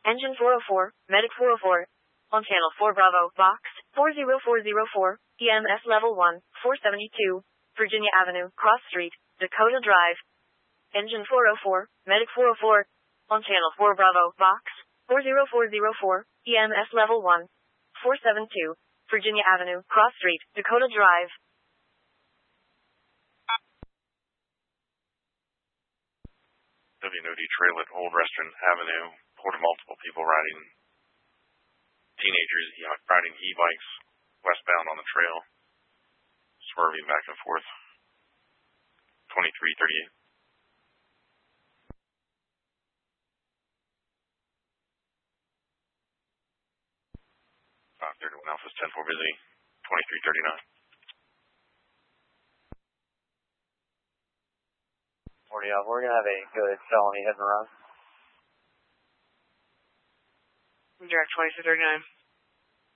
Engine 404, Medic 404. On channel 4 Bravo, box 40404, EMS level 1, 472, Virginia Avenue, Cross Street, Dakota Drive. Engine 404, Medic 404. On channel 4 Bravo, box 40404, EMS level 1, 472, Virginia Avenue, Cross Street, Dakota Drive. WNOD trail at Old Restaurant Avenue, reported multiple people riding, teenagers riding e-bikes westbound on the trail, swerving back and forth. 2338. 531 Alpha's 10-4 busy, 2339. 40 Alpha, we're going to have a good felony hit and run. Direct 2239.